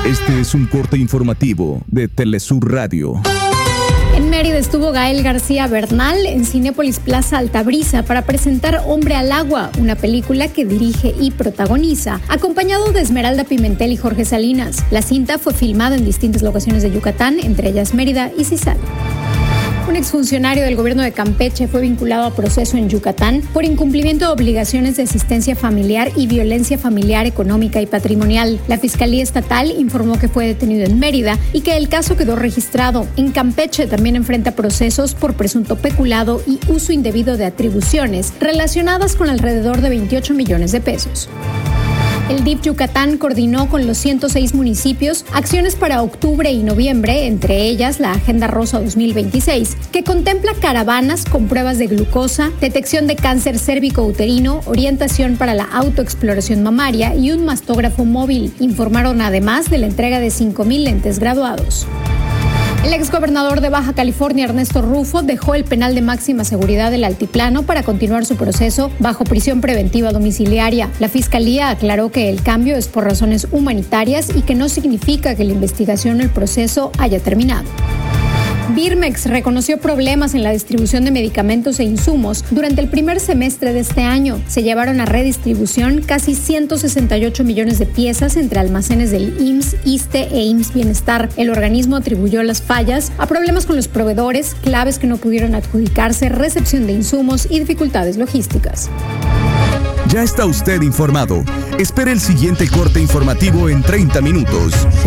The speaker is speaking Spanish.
Este es un corte informativo de Telesur Radio. En Mérida estuvo Gael García Bernal en Cinépolis Plaza Altabrisa para presentar Hombre al Agua, una película que dirige y protagoniza, acompañado de Esmeralda Pimentel y Jorge Salinas. La cinta fue filmada en distintas locaciones de Yucatán, entre ellas Mérida y Cizal. Un exfuncionario del gobierno de Campeche fue vinculado a proceso en Yucatán por incumplimiento de obligaciones de asistencia familiar y violencia familiar económica y patrimonial. La Fiscalía Estatal informó que fue detenido en Mérida y que el caso quedó registrado. En Campeche también enfrenta procesos por presunto peculado y uso indebido de atribuciones relacionadas con alrededor de 28 millones de pesos. El DIF Yucatán coordinó con los 106 municipios acciones para octubre y noviembre, entre ellas la Agenda Rosa 2026, que contempla caravanas con pruebas de glucosa, detección de cáncer cérvico-uterino, orientación para la autoexploración mamaria y un mastógrafo móvil. Informaron además de la entrega de 5,000 lentes graduados. El exgobernador de Baja California, Ernesto Rufo, dejó el penal de máxima seguridad del Altiplano para continuar su proceso bajo prisión preventiva domiciliaria. La Fiscalía aclaró que el cambio es por razones humanitarias y que no significa que la investigación o el proceso haya terminado. Birmex reconoció problemas en la distribución de medicamentos e insumos durante el primer semestre de este año. Se llevaron a redistribución casi 168 millones de piezas entre almacenes del IMSS, ISSSTE e IMSS Bienestar. El organismo atribuyó las fallas a problemas con los proveedores, claves que no pudieron adjudicarse, recepción de insumos y dificultades logísticas. Ya está usted informado. Espere el siguiente corte informativo en 30 minutos.